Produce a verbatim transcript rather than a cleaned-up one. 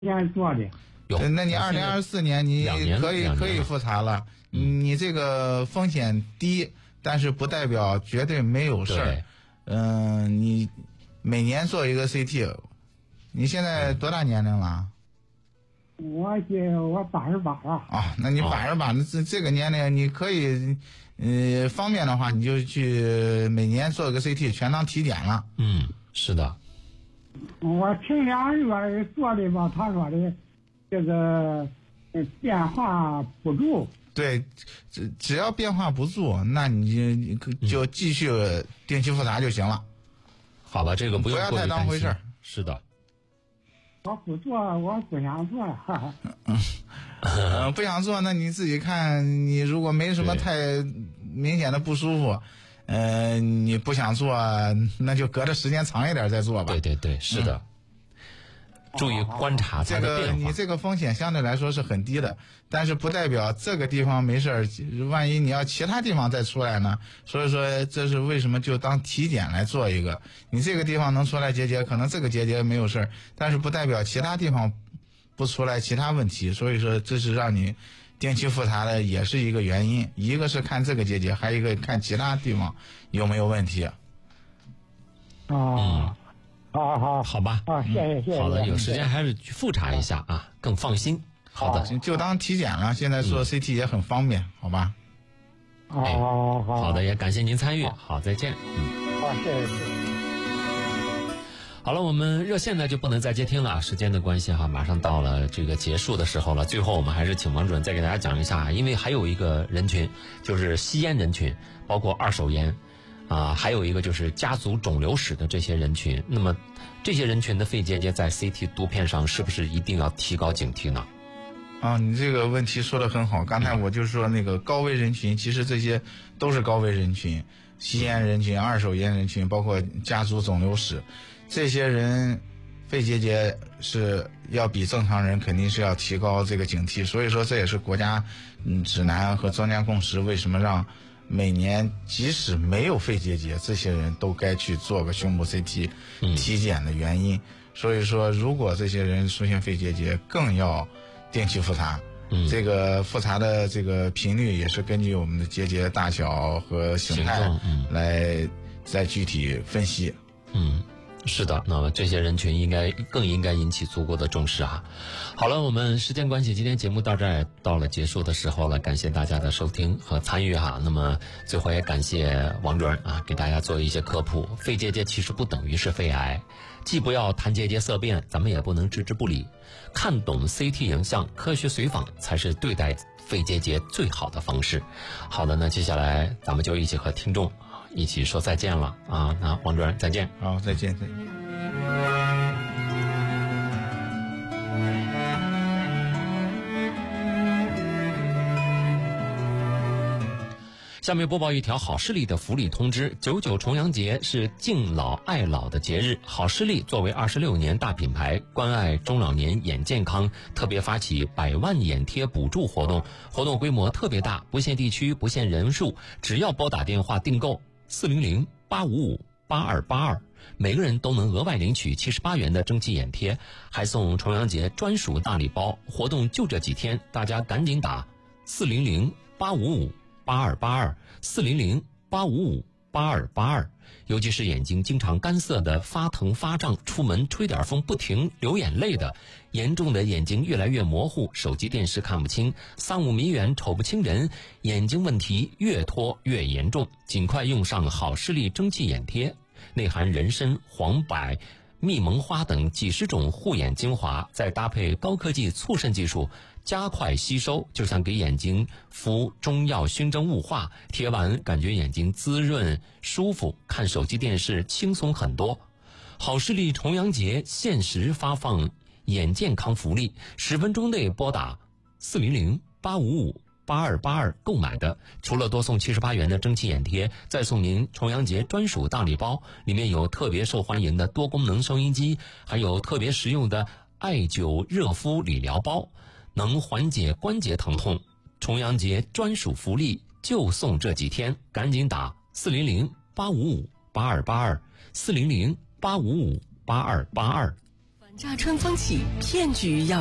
年做的。 那你二零二四年你可以可以复查了，你这个风险低，但是不代表绝对没有事儿。嗯、呃，你每年做一个 C T， 你现在多大年龄了？ 我这我八十八了。 啊，那你八十八，那这这个年龄你可以，呃，方便的话你就去每年做个 C T， 全当体检了。 嗯，是的。 我前两月做的吧，他说的。这个变化不足， 对，只只要变化不足，那你就就继续定期复查就行了。 好吧，这个不用不要太当回事儿。 是的， 我不做，我不想做。 嗯，不想做，那你自己看，你如果没什么太明显的不舒服，呃，你不想做，那就隔着时间长一点再做吧。 对对对，是的。嗯，注意观察它的变化。 这个你这个风险相对来说是很低的，但是不代表这个地方没事儿，万一你要其他地方再出来呢？所以说这是为什么就当体检来做一个。你这个地方能出来结节，可能这个结节没有事儿，但是不代表其他地方不出来其他问题。所以说这是让你定期复查的也是一个原因，一个是看这个结节，还有一个看其他地方有没有问题。 啊。嗯，好好好吧， 啊，谢谢谢谢。 好的，有时间还是去复查一下啊，更放心。好的， 就当体检了，现在做 C T 也很方便，好吧？ 好好好。 好的，也感谢您参与，好，再见。 嗯，好，谢谢谢谢。 好了，我们热线呢就不能再接听了，时间的关系哈，马上到了这个结束的时候了。最后我们还是请王主任再给大家讲一下，因为还有一个人群就是吸烟人群，包括二手烟。啊，还有一个就是家族肿瘤史的这些人群，那么这些人群的肺结节在 C T 读片上是不是一定要提高警惕呢？ 啊，你这个问题说得很好。刚才我就说那个高危人群，其实这些都是高危人群，吸烟人群、二手烟人群，包括家族肿瘤史，这些人肺结节是要比正常人肯定是要提高这个警惕。所以说这也是国家嗯指南和专家共识，为什么让每年即使没有肺结节，这些人都该去做个胸部 C T 体检的原因。嗯、所以说，如果这些人出现肺结节，更要定期复查。嗯、这个复查的这个频率也是根据我们的结节大小和形态来再具体分析。 嗯。是的，那么这些人群应该更应该引起足够的重视哈。好了，我们时间关系，今天节目到这儿到了结束的时候了，感谢大家的收听和参与哈。那么最后也感谢王主任啊，给大家做一些科普。肺结节其实不等于是肺癌，既不要谈结节色变，咱们也不能置之不理。看懂 C T 影像，科学随访才是对待肺结节最好的方式。好的，那接下来咱们就一起和听众一起说再见了啊！那王主任再见。 好，再见，再见。 下面播报一条好视力的福利通知：九九重阳节是敬老爱老的节日，好视力作为二十六年大品牌，关爱中老年眼健康，特别发起百万眼贴补助活动，活动规模特别大，不限地区，不限人数，只要拨打电话订购四零零八五五八二八二，每个人都能额外领取七十八元的蒸汽眼贴，还送重阳节专属大礼包。活动就这几天，大家赶紧打四零零八五五八二八二，四零零八五五八二八二。尤其是眼睛经常干涩的、发疼发胀、出门吹点风不停流眼泪的，严重的眼睛越来越模糊，手机电视看不清，三五米远瞅不清人，眼睛问题越拖越严重，尽快用上好视力蒸汽眼贴，内含人参、黄柏、蜜蒙花等几十种护眼精华，再搭配高科技促渗技术，加快吸收，就像给眼睛敷中药熏蒸雾化，贴完感觉眼睛滋润舒服，看手机电视轻松很多。好视力重阳节限时发放眼健康福利，十分钟内拨打四零零八五五八二八二购买的，除了多送七十八元的蒸汽眼贴，再送您重阳节专属大礼包，里面有特别受欢迎的多功能收音机，还有特别实用的艾灸热敷理疗包，能缓解关节疼痛。重阳节专属福利就送这几天，赶紧打四零零八五五八二八二，四零零八五五八二八二。 诈春风起，骗局要